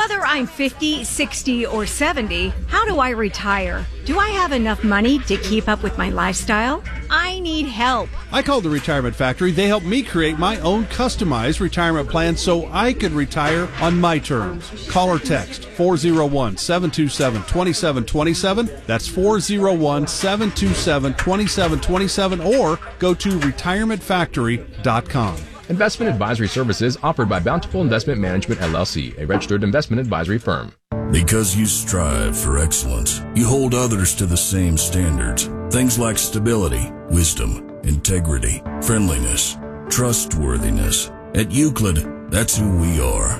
Whether I'm 50, 60, or 70, how do I retire? Do I have enough money to keep up with my lifestyle? I need help. I called the Retirement Factory. They helped me create my own customized retirement plan so I could retire on my terms. Call or text 401-727-2727. That's 401-727-2727, or go to retirementfactory.com. Investment advisory services offered by Bountiful Investment Management, LLC, a registered investment advisory firm. Because you strive for excellence, you hold others to the same standards. Things like stability, wisdom, integrity, friendliness, trustworthiness. At Euclid, that's who we are.